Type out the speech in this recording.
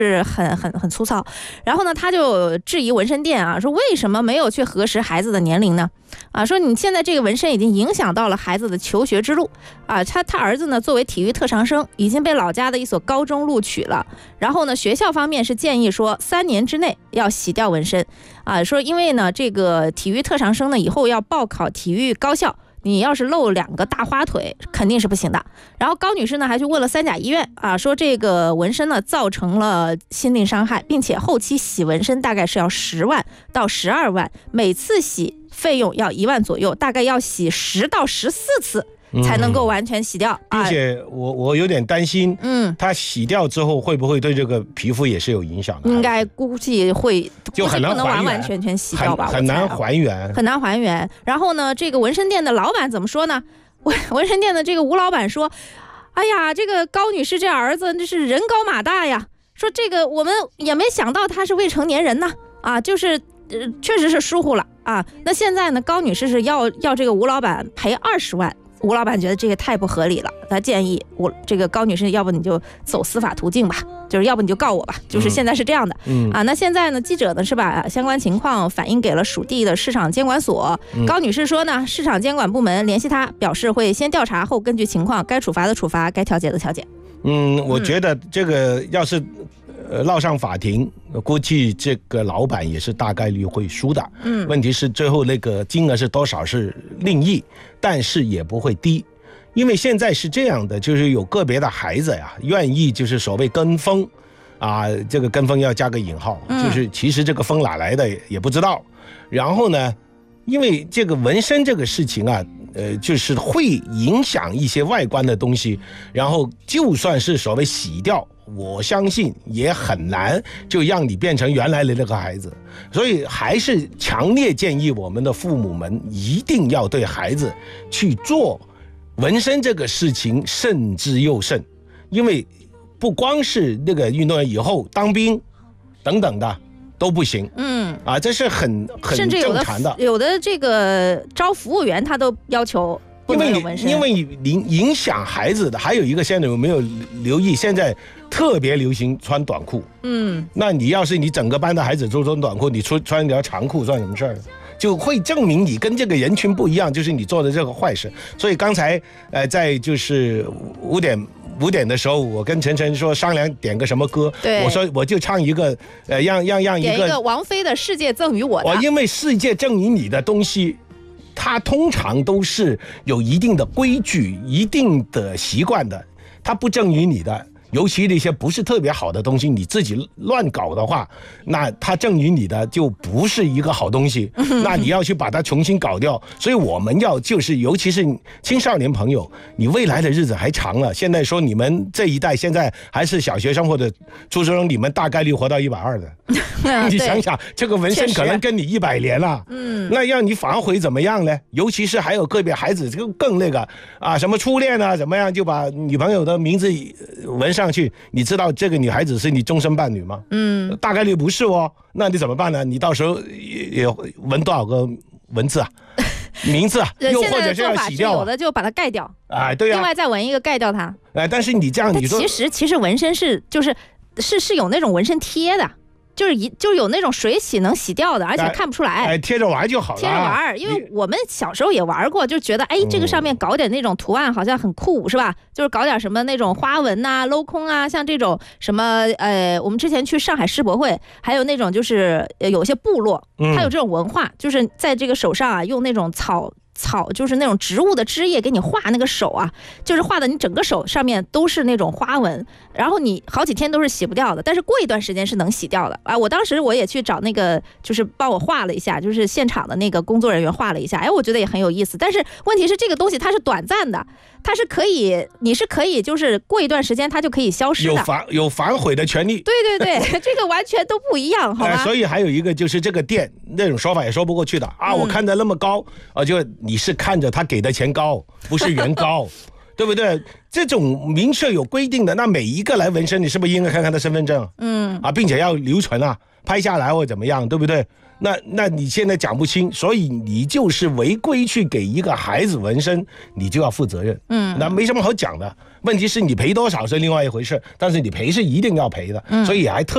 是很粗糙。然后呢，他就质疑纹身店啊，说为什么没有去核实孩子的年龄呢？啊，说你现在这个纹身已经影响到了孩子的求学之路啊。他儿子呢，作为体育特长生，已经被老家的一所高中录取了。然后呢，学校方面是建议说3年之内要洗掉纹身啊，说因为呢，这个体育特长生呢，以后要报考体育高校。你要是露2个大花腿肯定是不行的。然后高女士呢还去问了3甲医院啊，说这个纹身呢造成了心灵伤害，并且后期洗纹身大概是要10万到12万，每次洗费用要1万左右，大概要洗10到14次才能够完全洗掉， 并且我有点担心，它洗掉之后会不会对这个皮肤也是有影响的？ 应该估计会， 就很难不能完完全全洗掉吧， 很难还原， 很难还原。然后呢，这个纹身店的老板怎么说呢？纹身店的这个吴老板说：“哎呀，这个高女士这儿子这是人高马大呀，说这个我们也没想到他是未成年人呢，啊，就是确实是疏忽了啊。那现在呢，高女士是要这个吴老板赔20万。”吴老板觉得这个太不合理了，他建议这个高女士，要不你就走司法途径吧，就是要不你就告我吧，就是现在是这样的。那现在呢，记者呢是把相关情况反映给了属地的市场监管所。高女士说呢，市场监管部门联系她，表示会先调查后根据情况，该处罚的处罚，该调解的调解。 我觉得这个要是闹上法庭，估计这个老板也是大概率会输的。问题是最后那个金额是多少是另议，但是也不会低，因为现在是这样的，就是有个别的孩子呀，愿意就是所谓跟风啊，这个跟风要加个引号，就是其实这个风哪来的也不知道。然后呢，因为这个纹身这个事情啊，就是会影响一些外观的东西，然后就算是所谓洗掉，我相信也很难就让你变成原来的那个孩子。所以还是强烈建议我们的父母们一定要对孩子去做纹身这个事情慎之又慎，因为不光是那个运动员以后当兵等等的都不行，这是很正常的。 有的这个招服务员他都要求不能有纹身， 因为影响孩子的还有一个，现在有没有留意？现在特别流行穿短裤，那你要是你整个班的孩子都穿短裤，你穿条长裤算什么事儿？就会证明你跟这个人群不一样，就是你做的这个坏事。所以刚才在就是5点的时候，我跟晨晨说商量点个什么歌，我说我就唱一个让一个王菲的《世界赠予我的》。 因为世界赠予你的东西，它通常都是有一定的规矩、一定的习惯的，它不赠予你的。尤其那些不是特别好的东西，你自己乱搞的话，那它赠予你的就不是一个好东西，那你要去把它重新搞掉。所以我们要就是尤其是青少年朋友，你未来的日子还长了，现在说你们这一代现在还是小学生或者初中生，你们大概率活到120的你想想这个纹身可能跟你100年了，那让你反悔怎么样呢？尤其是还有个别孩子更那个啊，什么初恋啊怎么样，就把女朋友的名字纹上去，你知道这个女孩子是你终身伴侣吗？大概率不是哦。那你怎么办呢？你到时候也纹多少个文字啊？名字啊？又或者是要洗掉， 有的就把它盖掉， 对呀， 另外再纹一个盖掉它。 但是你这样，你说其实纹身是有那种纹身贴的。就是有那种水洗能洗掉的，而且看不出来， 贴着玩就好了。 贴着玩，因为我们小时候也玩过，就觉得这个上面搞点那种图案好像很酷，是吧？就是搞点什么那种花纹啊、镂空啊，像这种什么我们之前去上海世博会，还有那种就是有些部落，它有这种文化，就是在这个手上啊用那种草，就是那种植物的枝叶给你画那个手啊，就是画的你整个手上面都是那种花纹，然后你好几天都是洗不掉的，但是过一段时间是能洗掉的啊。我当时我也去找那个就是帮我画了一下，就是现场的那个工作人员画了一下，我觉得也很有意思。但是问题是这个东西它是短暂的，它是可以，你是可以就是过一段时间它就可以消失的， 有反悔的权利。 对这个完全都不一样，好吧？ 所以还有一个就是这个店那种说法也说不过去的啊，我看着那么高就你是看着他给的钱高，不是原高对不对？这种明确有规定的，那每一个来纹身你是不是应该看看他身份证？并且要留存啊，拍下来或怎么样，对不对？那你现在讲不清，所以你就是违规去给一个孩子纹身，你就要负责任。那没什么好讲的。问题是你赔多少是另外一回事，但是你赔是一定要赔的，所以还特